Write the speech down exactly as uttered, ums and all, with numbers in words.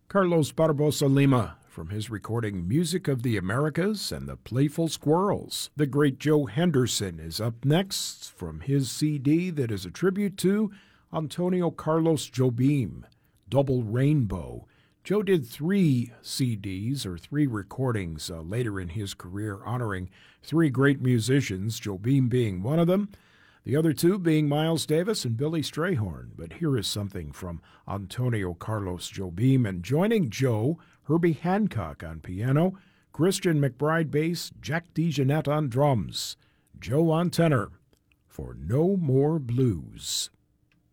Carlos Barbosa Lima from his recording Music of the Americas and the Playful Squirrels. The great Joe Henderson is up next from his C D that is a tribute to Antonio Carlos Jobim, Double Rainbow. Joe did three C Ds or three recordings uh, later in his career honoring three great musicians, Jobim being one of them, the other two being Miles Davis and Billy Strayhorn. But here is something from Antonio Carlos Jobim, and joining Joe, Herbie Hancock on piano, Christian McBride bass, Jack DeJohnette on drums, Joe on tenor, for No More Blues.